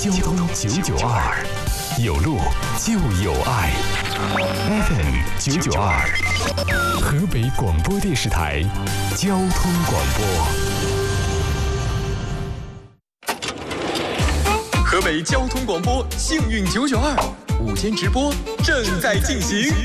交通992，有路就有爱。FM 992，河北广播电视台交通广播。河北交通广播幸运992午间直播正在进行。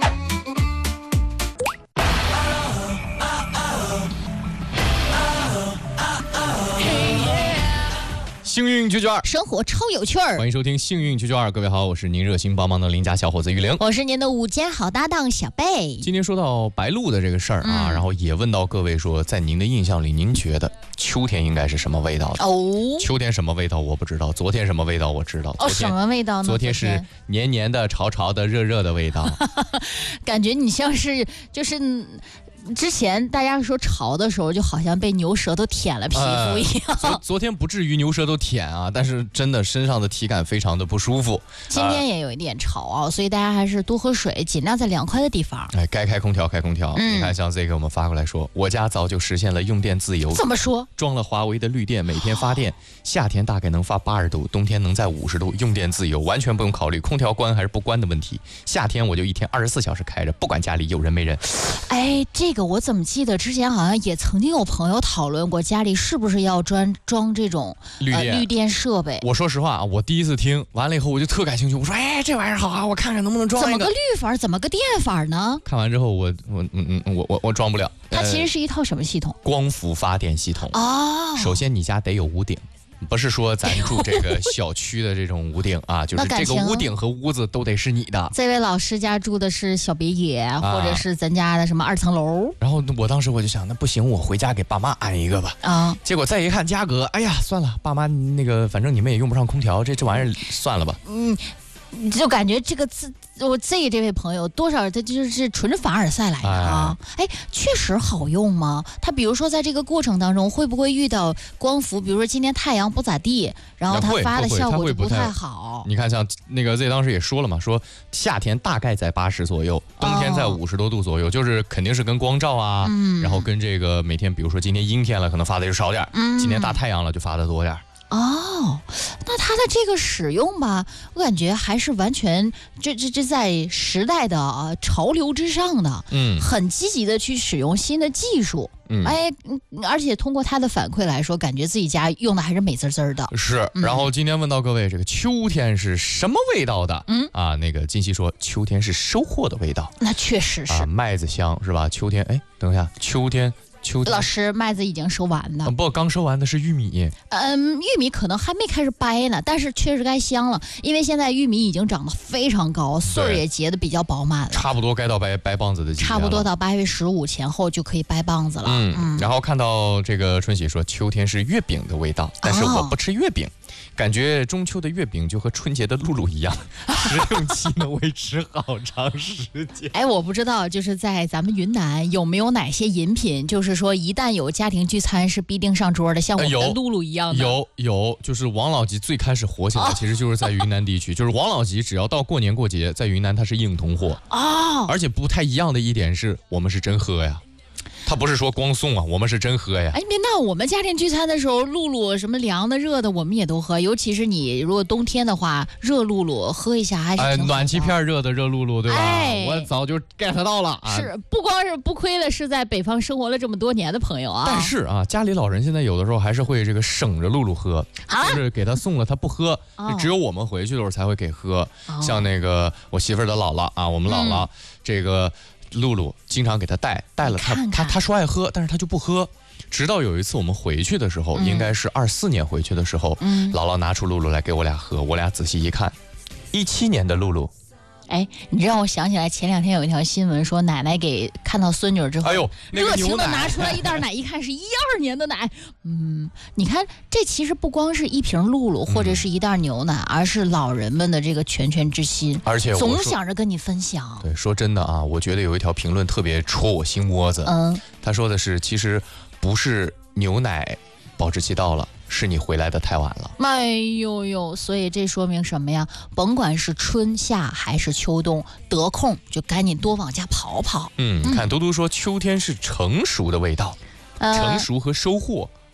幸运992， 生活超有趣儿。 欢迎收听幸运992，各位好，我是您热心帮忙的邻家小伙子玉玲， 我是您的午间好搭档小贝。 今天说到白鹭的这个事儿啊，然后也问到各位说，在您的印象里，您觉得秋天应该是什么味道的？ 哦， 秋天什么味道我不知道，昨天什么味道我知道。 哦，什么味道呢？ 昨天是黏黏的、潮潮的、热热的味道。 感觉你像是就是。之前大家说潮的时候，就好像被牛舌头舔了皮肤一样。 昨天不至于牛舌头舔啊，但是真的身上的体感非常的不舒服。 今天也有一点潮啊，所以大家还是多喝水，尽量在凉快的地方。 哎，该开空调开空调。你看，像这个我们发过来说，我家早就实现了用电自由。 怎么说？ 装了华为的绿电，每天发电，夏天大概能发80度，冬天能在50度，用电自由，完全不用考虑空调关还是不关的问题。夏天我就一天24小时开着，不管家里有人没人。 哎，这个我怎么记得之前好像也曾经有朋友讨论过，家里是不是要装这种绿电设备？ 我说实话啊，我第一次听完了以后，我就特感兴趣。我说，哎，这玩意儿好啊，我看看能不能装一个。 怎么个绿法，怎么个电法呢？ 看完之后，我装不了。 它其实是一套什么系统？ 光伏发电系统。 哦， 首先你家得有屋顶。不是说咱住这个小区的这种屋顶啊，就是这个屋顶和屋子都得是你的。 这位老师家住的是小别野，或者是咱家的什么2层楼。 然后我当时我就想，那不行，我回家给爸妈安一个吧。啊，结果再一看价格，哎呀，算了，爸妈那个反正你们也用不上空调，这玩意儿算了吧。 就感觉这个我这位朋友多少他就是纯凡尔赛来的啊！哎，确实好用吗？他比如说在这个过程当中会不会遇到光伏？比如说今天太阳不咋地，然后它发的效果就不太好。 你看像那个 Z 当时也说了嘛，说夏天大概在80左右，冬天在50多度左右，就是肯定是跟光照啊，然后跟这个每天比如说今天阴天了，可能发的就少点，今天大太阳了就发的多点。 哦，那它的这个使用吧，我感觉还是完全这在时代的潮流之上的，很积极的去使用新的技术，而且通过它的反馈来说，感觉自己家用的还是美滋滋的。是， 然后今天问到各位，这个秋天是什么味道的？那个金熙说秋天是收获的味道， 那确实是麦子香是吧？秋天，哎，等一下，秋天。 老师，麦子已经收完了。 不，刚收完的是玉米。 玉米可能还没开始掰呢，但是确实该香了，因为现在玉米已经长得非常高，穗儿也结得比较饱满了， 差不多该到掰棒子的季节了。 差不多到8月15前后就可以掰棒子了。 然后看到这个春喜说秋天是月饼的味道，但是我不吃月饼。感觉中秋的月饼就和春节的露露一样，食用期能维持好长时间。 哎，我不知道，就是在咱们云南有没有哪些饮品，就是说一旦有家庭聚餐是必定上桌的，像我们的露露一样的。 有，就是王老吉最开始火起来，其实就是在云南地区，就是王老吉只要到过年过节，在云南它是硬通货而且不太一样的一点是我们是真喝呀。他不是说光送啊，我们是真喝呀。 哎，那我们家庭聚餐的时候，露露什么凉的、热的，我们也都喝。尤其是你如果冬天的话，热露露喝一下还是挺好的。 暖气片热的热露露，对吧？我早就 get 到了啊。 是，不光是不亏了，是在北方生活了这么多年的朋友啊。 但是啊，家里老人现在有的时候还是会这个省着露露喝，就是给他送了他不喝，只有我们回去的时候才会给喝。像那个我媳妇儿的姥姥啊，我们姥姥这个。露露经常给他带了他说爱喝，但是他就不喝。直到有一次我们回去的时候，应该是24年回去的时候，姥姥拿出露露来给我俩喝，我俩仔细一看，17年的露露。 哎，你让我想起来前2天有一条新闻说，奶奶给看到孙女之后， 哎呦， 热情的拿出来一袋奶，一看是12年的奶。你看这其实不光是一瓶露露或者是一袋牛奶，而是老人们的这个拳之心， 而且总想着跟你分享。 对，说真的啊，我觉得有一条评论特别戳我心窝子。他说的是，其实不是牛奶保质期到了，是你回来的太晚了。 哎呦，所以这说明什么呀？甭管是春夏还是秋冬，得空就赶紧多往家跑。 看嘟嘟说秋天是成熟的味道，成熟和收获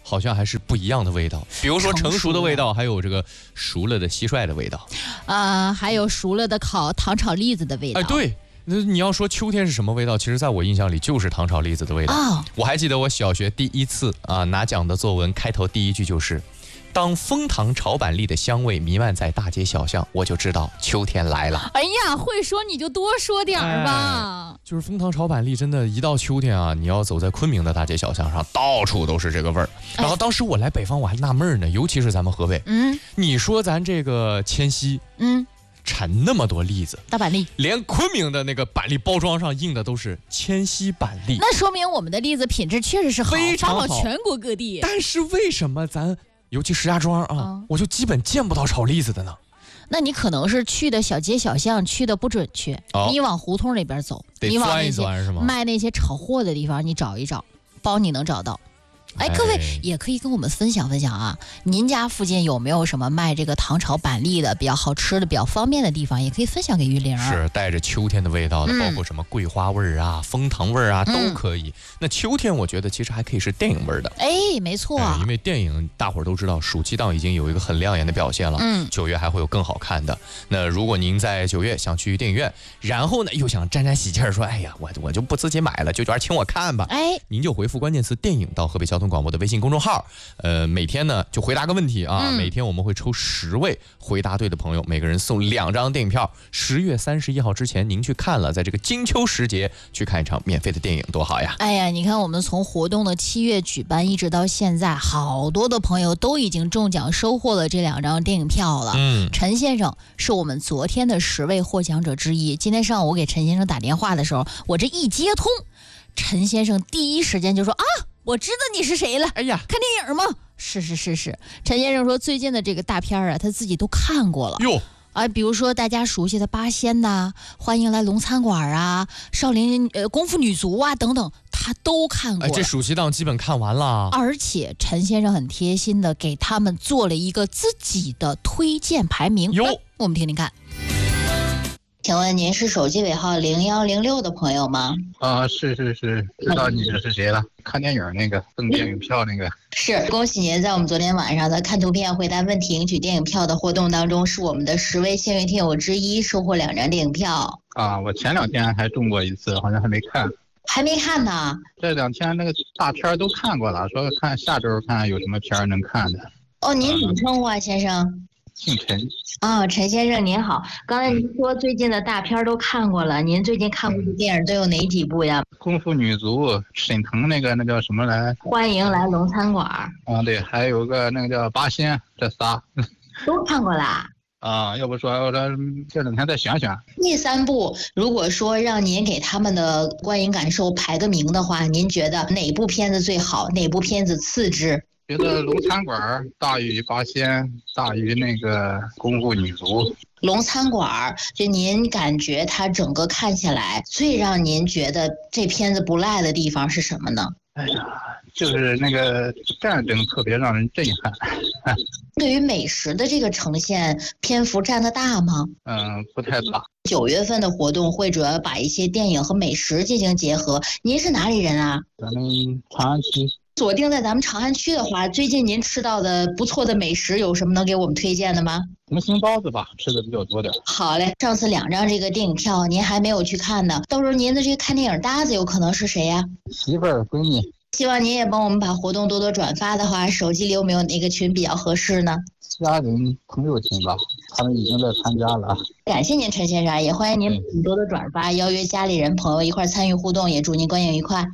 好像还是不一样的味道。比如说成熟的味道，还有这个熟了的蟋蟀的味道， 还有熟了的糖炒栗子的味道。 对。那你要说秋天是什么味道？其实在我印象里就是糖炒栗子的味道。我还记得我小学第一次拿奖的作文开头第一句就是当枫糖炒板栗的香味弥漫在大街小巷，我就知道秋天来了。 哎呀，会说你就多说点儿吧。 就是枫糖炒板栗真的，一到秋天啊，你要走在昆明的大街小巷上，到处都是这个味儿。然后当时我来北方，我还纳闷呢，尤其是咱们河北，你说咱这个迁西，产那么多栗子， 大板栗， 连昆明的那个板栗包装上印的都是迁西板栗， 那说明我们的栗子品质确实是好， 非常好， 发往全国各地。 但是为什么咱尤其石家庄我就基本见不到炒栗子的呢？ 那你可能是去的小街小巷去的不准确，你往胡同里边走， 你往那些卖那些炒货的地方，你找一找，包你能找到。各位也可以跟我们分享分享啊，您家附近有没有什么卖这个糖炒板栗的比较好吃的、比较方便的地方，也可以分享给玉玲。 是带着秋天的味道的，包括什么桂花味儿啊、枫糖味儿啊，都可以。那秋天我觉得其实还可以是电影味儿的。 没错， 因为电影大伙儿都知道，暑期档已经有一个很亮眼的表现了。9月还会有更好看的。那如果您在9月想去电影院，然后呢又想沾沾喜劲儿，说哎呀我就不自己买了，就请我看吧。您就回复关键词电影到河北交通广播的微信公众号，每天呢就回答个问题啊，每天我们会抽10位回答对的朋友，每个人送2张电影票。10月31号之前您去看了，在这个金秋时节去看一场免费的电影，多好呀！ 你看我们从活动的7月举办一直到现在，好多的朋友都已经中奖收获了这2张电影票了。陈先生是我们昨天的10位获奖者之一。今天上午我给陈先生打电话的时候，我这一接通，陈先生第一时间就说我知道你是谁了。看电影吗？是。陈先生说最近的这个大片他自己都看过了。比如说大家熟悉的八仙呐、欢迎来龙餐馆啊、少林功夫女足啊等等，他都看过了。 这暑期档基本看完了。 而且陈先生很贴心的给他们做了一个自己的推荐排名。我们听听看。请问您是手机尾号0106的朋友吗？ 是，知道你是谁了。看电影那个赠电影票那个。 是，恭喜您在我们昨天晚上的看图片回答问题赢取电影票的活动当中，是我们的10位幸运听友之一，收获2张电影票。 我前2天还中过一次，好像还没看。 还没看呢？ 这2天那个大片都看过了，说看下周看有什么片能看的。 您怎么称呼啊，先生？ 姓陈。 陈先生您好，刚才您说最近的大片都看过了，您最近看过的电影都有哪几部呀？ 功夫女足，沈腾那叫什么来？ 欢迎来龙餐馆。 对，还有个那个叫八仙，这仨都看过啦。 要不说我这2天再选选。 那3部如果说让您给他们的观影感受排个名的话，您觉得哪部片子最好，哪部片子次之？ 觉得龙餐馆大于八仙，大于那个功夫女足。 龙餐馆就您感觉它整个看起来最让您觉得这片子不赖的地方是什么呢？ 就是那个战争特别让人震撼。 对于美食的这个呈现，篇幅占得大吗？ 不太大。 9月份的活动会主要把一些电影和美食进行结合。您是哪里人啊？ 咱们长安区。 锁定在咱们长安区的话，最近您吃到的不错的美食有什么能给我们推荐的吗？ 红心包子吧，吃的比较多点。 好嘞，上次2张这个电影票您还没有去看呢，到时候您的这个看电影搭子有可能是谁呀？ 媳妇儿、闺女。 希望您也帮我们把活动多多转发的话，手机里有没有哪个群比较合适呢？ 家人朋友群吧，他们已经在参加了。 感谢您陈先生，也欢迎您多多转发，邀约家里人朋友一块参与互动，也祝您观影愉快。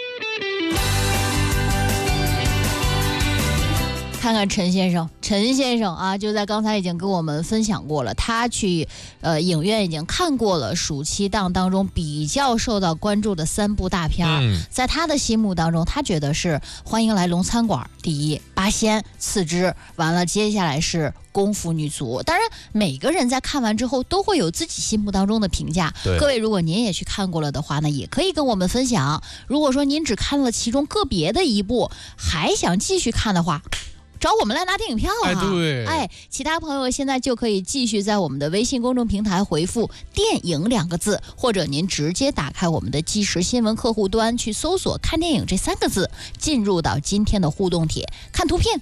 看看陈先生啊，就在刚才已经跟我们分享过了，他去影院已经看过了暑期档当中比较受到关注的3部大片。在他的心目当中，他觉得是欢迎来龙餐馆第一，八仙次之，完了接下来是功夫女足。当然每个人在看完之后都会有自己心目当中的评价，各位如果您也去看过了的话呢，也可以跟我们分享。如果说您只看了其中个别的一部，还想继续看的话， 找我们来拿电影票啊！ 哎，对， 哎，其他朋友现在就可以继续在我们的微信公众平台回复“电影”2个字，或者您直接打开我们的即时新闻客户端去搜索“看电影”这3个字，进入到今天的互动帖，看图片